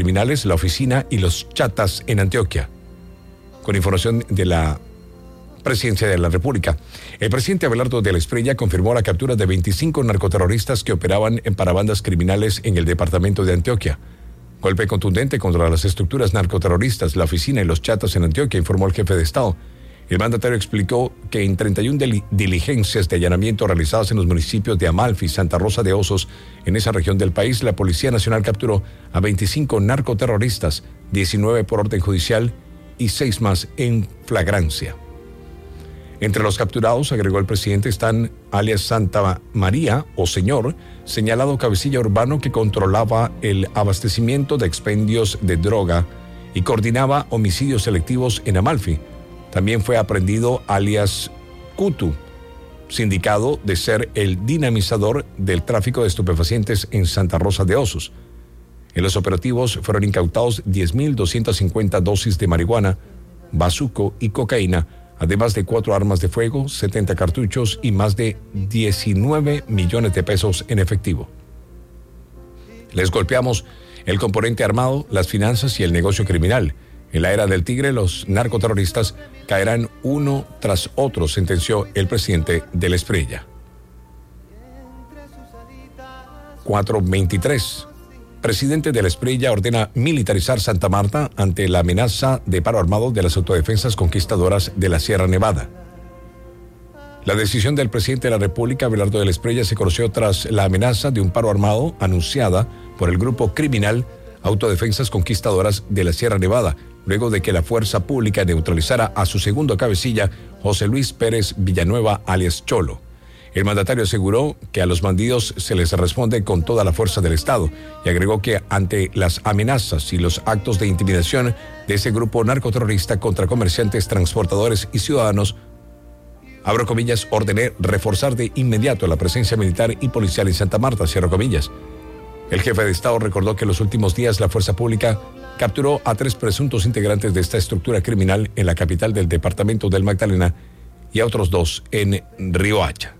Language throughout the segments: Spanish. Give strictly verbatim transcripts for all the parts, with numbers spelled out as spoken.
criminales, la oficina y los chatas en Antioquia. Con información de la Presidencia de la República, el presidente Abelardo de la Espriella confirmó la captura de veinticinco narcoterroristas que operaban en parabandas criminales en el departamento de Antioquia. Golpe contundente contra las estructuras narcoterroristas, la oficina y los chatas en Antioquia, informó el jefe de Estado. El mandatario explicó que en treinta y una diligencias de allanamiento realizadas en los municipios de Amalfi y Santa Rosa de Osos, en esa región del país, la Policía Nacional capturó a veinticinco narcoterroristas, diecinueve por orden judicial y seis más en flagrancia. Entre los capturados, agregó el presidente, están alias Santa María o Señor, señalado cabecilla urbano que controlaba el abastecimiento de expendios de droga y coordinaba homicidios selectivos en Amalfi. También fue aprehendido alias Kutu, sindicado de ser el dinamizador del tráfico de estupefacientes en Santa Rosa de Osos. En los operativos fueron incautados diez mil doscientas cincuenta dosis de marihuana, bazuco y cocaína, además de cuatro armas de fuego, setenta cartuchos y más de diecinueve millones de pesos en efectivo. Les golpeamos el componente armado, las finanzas y el negocio criminal. En la era del tigre, los narcoterroristas caerán uno tras otro, sentenció el presidente de la Espriella. cuatro veintitrés. Presidente de la Espriella ordena militarizar Santa Marta ante la amenaza de paro armado de las autodefensas conquistadoras de la Sierra Nevada. La decisión del presidente de la República, Abelardo de la Espriella, se conoció tras la amenaza de un paro armado anunciada por el grupo criminal Autodefensas Conquistadoras de la Sierra Nevada, luego de que la fuerza pública neutralizara a su segundo cabecilla, José Luis Pérez Villanueva, alias Cholo. El mandatario aseguró que a los bandidos se les responde con toda la fuerza del Estado y agregó que ante las amenazas y los actos de intimidación de ese grupo narcoterrorista contra comerciantes, transportadores y ciudadanos, abro comillas, ordené reforzar de inmediato la presencia militar y policial en Santa Marta, cierro comillas. El jefe de Estado recordó que en los últimos días la fuerza pública capturó a tres presuntos integrantes de esta estructura criminal en la capital del departamento del Magdalena y a otros dos en Riohacha.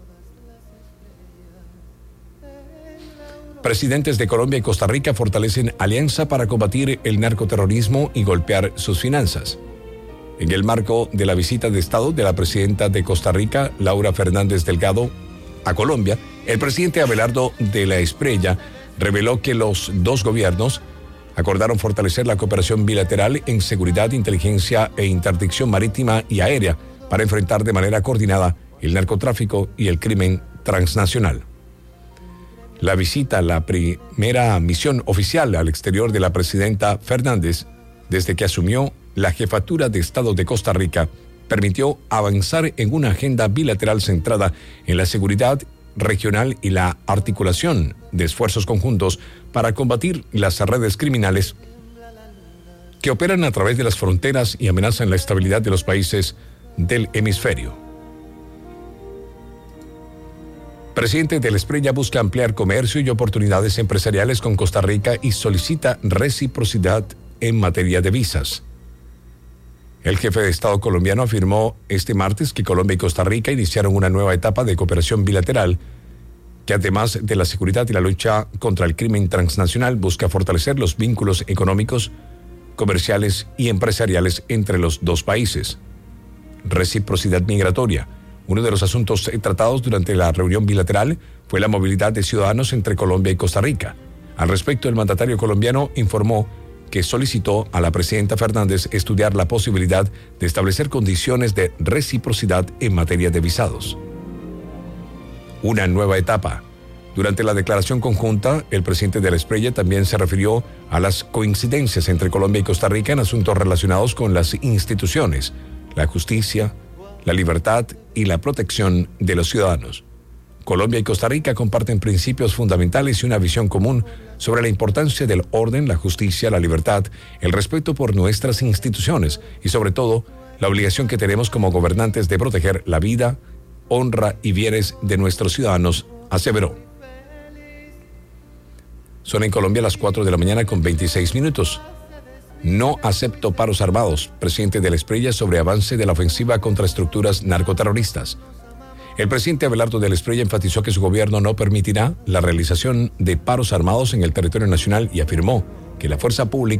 Presidentes de Colombia y Costa Rica fortalecen alianza para combatir el narcoterrorismo y golpear sus finanzas. En el marco de la visita de Estado de la presidenta de Costa Rica, Laura Fernández Delgado, a Colombia, el presidente Abelardo de la Espriella reveló que los dos gobiernos acordaron fortalecer la cooperación bilateral en seguridad, inteligencia e interdicción marítima y aérea para enfrentar de manera coordinada el narcotráfico y el crimen transnacional. La visita, la primera misión oficial al exterior de la presidenta Fernández desde que asumió la jefatura de Estado de Costa Rica, permitió avanzar en una agenda bilateral centrada en la seguridad regional y la articulación de esfuerzos conjuntos para combatir las redes criminales que operan a través de las fronteras y amenazan la estabilidad de los países del hemisferio. Presidente de la Espriella busca ampliar comercio y oportunidades empresariales con Costa Rica y solicita reciprocidad en materia de visas. El jefe de Estado colombiano afirmó este martes que Colombia y Costa Rica iniciaron una nueva etapa de cooperación bilateral que, además de la seguridad y la lucha contra el crimen transnacional, busca fortalecer los vínculos económicos, comerciales y empresariales entre los dos países. Reciprocidad migratoria. Uno de los asuntos tratados durante la reunión bilateral fue la movilidad de ciudadanos entre Colombia y Costa Rica. Al respecto, el mandatario colombiano informó que solicitó a la presidenta Fernández estudiar la posibilidad de establecer condiciones de reciprocidad en materia de visados. Una nueva etapa. Durante la declaración conjunta, el presidente de la Espriella también se refirió a las coincidencias entre Colombia y Costa Rica en asuntos relacionados con las instituciones, la justicia, la libertad y la protección de los ciudadanos. Colombia y Costa Rica comparten principios fundamentales y una visión común sobre la importancia del orden, la justicia, la libertad, el respeto por nuestras instituciones y, sobre todo, la obligación que tenemos como gobernantes de proteger la vida, honra y bienes de nuestros ciudadanos, aseveró. Son en Colombia las cuatro de la mañana con veintiséis minutos. No acepto paros armados, presidente de la Espriella sobre avance de la ofensiva contra estructuras narcoterroristas. El presidente Abelardo de la Espriella enfatizó que su gobierno no permitirá la realización de paros armados en el territorio nacional y afirmó que la fuerza pública